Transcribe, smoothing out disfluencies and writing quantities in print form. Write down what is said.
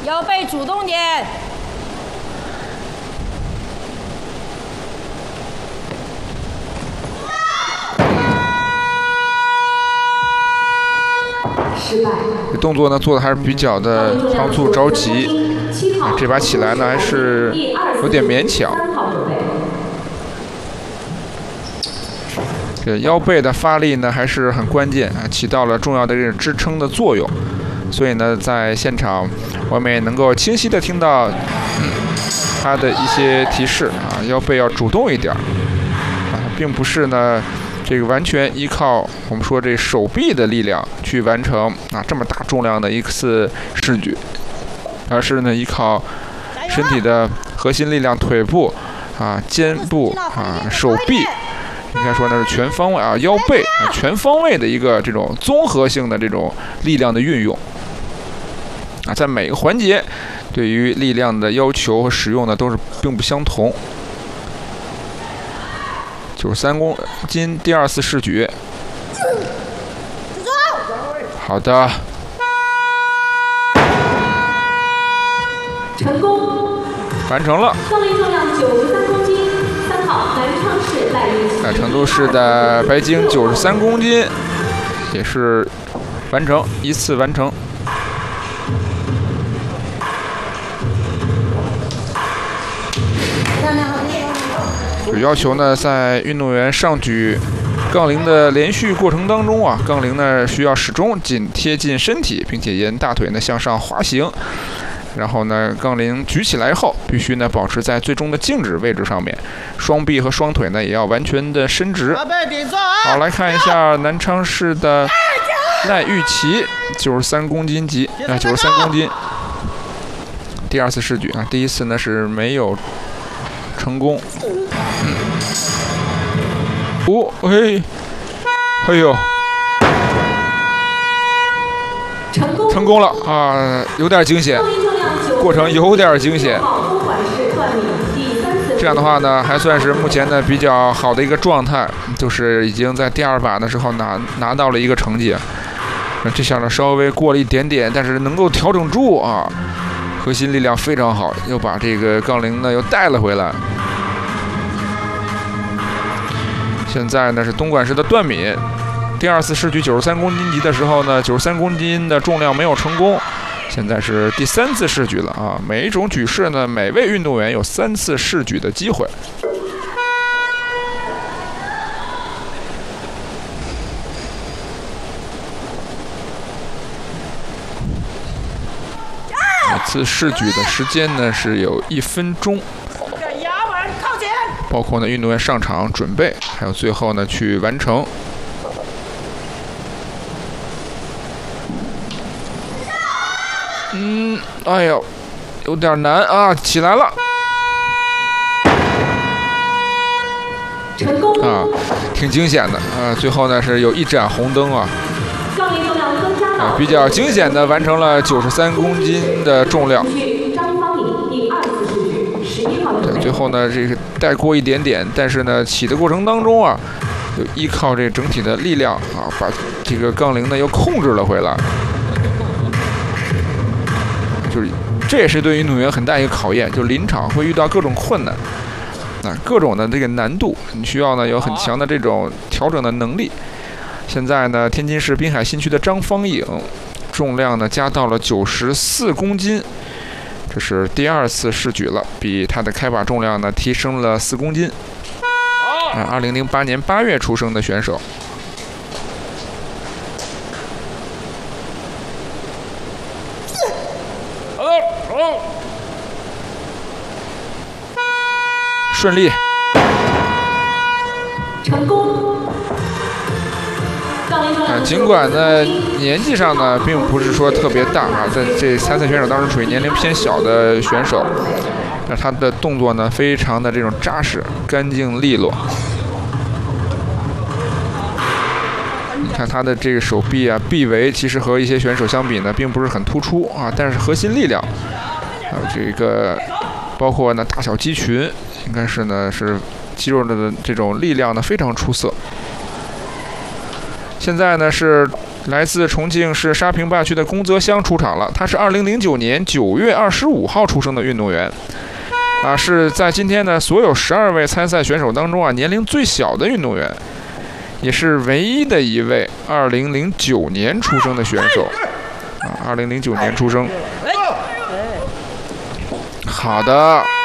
腰背主动点。 这动作呢做的还是比较的仓促着急，这把起来呢还是有点勉强。这腰背的发力呢还是很关键啊，起到了重要的这种支撑的作用。所以呢，在现场我们也能够清晰的听到他的一些提示啊，腰背要主动一点啊，并不是呢。这个完全依靠我们说这手臂的力量去完成啊这么大重量的一次试举，而是呢依靠身体的核心力量，腿部啊、肩部啊、手臂，应该说那是全方位啊，腰背全方位的一个这种综合性的这种力量的运用啊，在每个环节对于力量的要求和使用呢都是并不相同。93公斤第二次试举，好的， 成功， 完成了。 杠铃重量93公斤，3号南昌市赖玉琪。 成都市的白鲸93公斤，也是完成，依次完成。有要求呢，在运动员上举杠铃的连续过程当中啊，杠铃呢需要始终紧贴近身体，并且沿大腿呢向上滑行。然后呢，杠铃举起来后，必须呢保持在最终的静止位置上面，双臂和双腿呢也要完全的伸直。好，来看一下南昌市的赖玉琪，93公斤级93公斤，第二次试举啊，第一次呢是没有成功。哎呦，成功了啊，有点惊险，过程有点惊险。这样的话呢，还算是目前呢比较好的一个状态，就是已经在第二把的时候拿到了一个成绩。这下呢稍微过了一点点，但是能够调整住啊，核心力量非常好，又把这个杠铃呢又带了回来。现在呢是东莞市的段敏，第二次试举93公斤级的时候呢，93公斤的重量没有成功，现在是第3次试举了啊。每一种举式呢，每位运动员有3次试举的机会。每次试举的时间呢是有1分钟。包括呢运动员上场准备，还有最后呢去完成。哎呦，有点难啊，起来了。 成功啊，挺惊险的啊！最后呢是有一盏红灯啊，比较惊险的完成了93公斤的重量。最后呢，这个带过一点点，但是呢，起的过程当中啊，就依靠这整体的力量啊，把这个杠铃呢又控制了回来。就是这也是对运动员很大一个考验，就临场会遇到各种困难，各种的这个难度，你需要呢有很强的这种调整的能力。现在呢，天津市滨海新区的张方颖，重量呢加到了94公斤。这是第2次试举了，比他的开把重量呢提升了4公斤。2008年8月出生的选手。顺利。 成功。 尽管呢年纪上呢并不是说特别大啊，这参赛选手当时属于年龄偏小的选手，但他的动作呢非常的这种扎实、干净利落。你看他的这个手臂啊、臂围，其实和一些选手相比呢并不是很突出啊，但是核心力量，还有这个包括呢大小肌群，应该是呢是肌肉的这种力量呢非常出色。现在呢是来自重庆市沙坪坝区的龚泽湘出场了。他是2009年9月25号出生的运动员，是在今天的所有12位参赛选手当中年龄最小的运动员，也是唯一的一位2009年出生的选手。2009年出生。好的。